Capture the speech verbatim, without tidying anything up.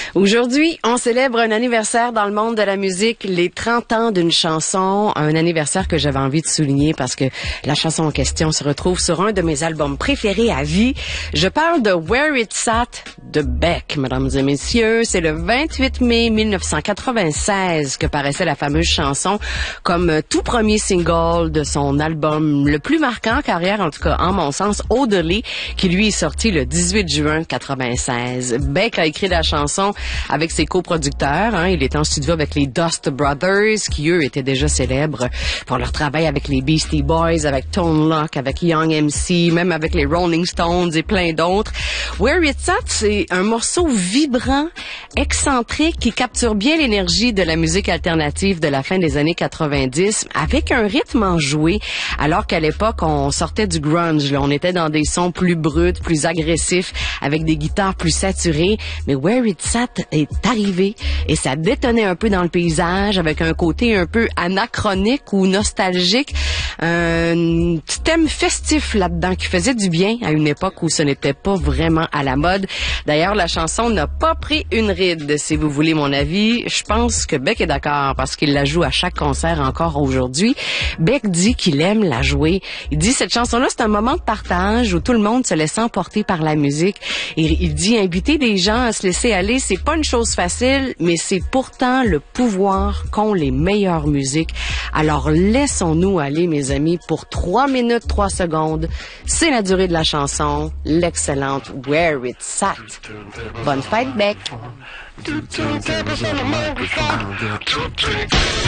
Aujourd'hui, on célèbre un anniversaire dans le monde de la musique, les trente ans d'une chanson, un anniversaire que j'avais envie de souligner parce que la chanson en question se retrouve sur un de mes albums préférés à vie. Je parle de Where It's At de Beck, mesdames et messieurs. C'est le vingt-huit mai mille neuf cent quatre-vingt-seize que paraissait la fameuse chanson comme tout premier single de son album le plus marquant en carrière, en tout cas en mon sens, Odelay, qui lui est sorti le dix-huit juin quatre-vingt-seize. Beck a écrit la chanson avec ses coproducteurs. Hein. Il était en studio avec les Dust Brothers, qui eux étaient déjà célèbres pour leur travail avec les Beastie Boys, avec Tone Loc, avec Young M C, même avec les Rolling Stones et plein d'autres. Where It's At, c'est un morceau vibrant, excentrique, qui capture bien l'énergie de la musique alternative de la fin des années quatre-vingt-dix, avec un rythme enjoué, alors qu'à l'époque, on sortait du grunge. Là. On était dans des sons plus bruts, plus agressifs, avec des guitares plus saturées. Mais Where It's At est arrivé et ça détonnait un peu dans le paysage, avec un côté un peu anachronique ou nostalgique. Un petit thème festif là-dedans qui faisait du bien à une époque où ce n'était pas vraiment à la mode. D'ailleurs, la chanson n'a pas pris une ride, si vous voulez mon avis. Je pense que Beck est d'accord parce qu'il la joue à chaque concert encore aujourd'hui. Beck dit qu'il aime la jouer. Il dit cette chanson-là, c'est un moment de partage où tout le monde se laisse emporter par la musique. Et il dit inviter des gens à se laisser aller, c'est pas une chose facile, mais c'est pourtant le pouvoir qu'ont les meilleures musiques. Alors laissons-nous aller, mes amis, pour trois minutes, trois secondes. C'est la durée de la chanson, l'excellente Where It's At. Bonne fête, Beck!